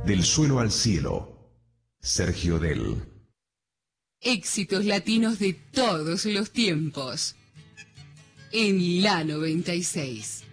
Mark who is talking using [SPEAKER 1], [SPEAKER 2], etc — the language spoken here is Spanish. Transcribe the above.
[SPEAKER 1] Del suelo al cielo, Sergio Del.
[SPEAKER 2] Éxitos latinos de todos los tiempos. En la 96.